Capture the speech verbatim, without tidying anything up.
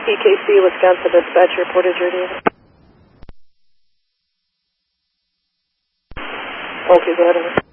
E K C, Wisconsin Dispatch, report is ready. Okay, go ahead.